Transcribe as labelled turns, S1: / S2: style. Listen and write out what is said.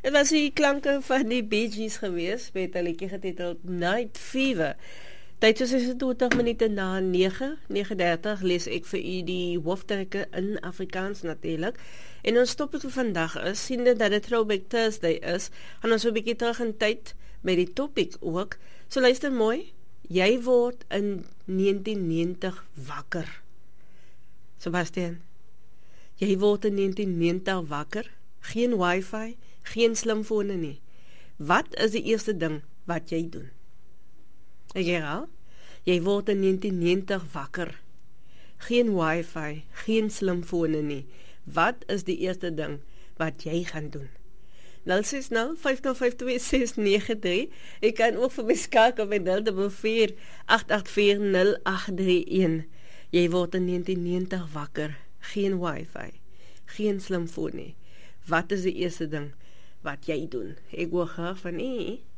S1: Dit was die klanke van die Bee Gees gewees, met 'n liedjie getiteld Night Fever. Tyd soos 20 minute na 9:30 lees ek vir u die hooftrekke in Afrikaans natuurlik. En ons topik vir vandag is, siende dat dit Throwback Thursday is, gaan ons so 'n bietjie terug in tyd met die topik ook. So luister mooi, jy word in 1990 wakker. Sebastian, jy word in 1990 wakker, geen wifi, geen slimfone nie. Wat is die eerste ding wat jy doen? Ek herhaal, jy word in 1990 wakker, geen wifi, geen slimfone nie. Wat is die eerste ding wat jy gaan doen? 060-505-2693. Ek kan ook vir my skakel met 044-884-0831. Jy word in 1990 wakker, geen wifi, geen slimfoon nie. Wat is die eerste ding wat jy doen? Ek wil graag van u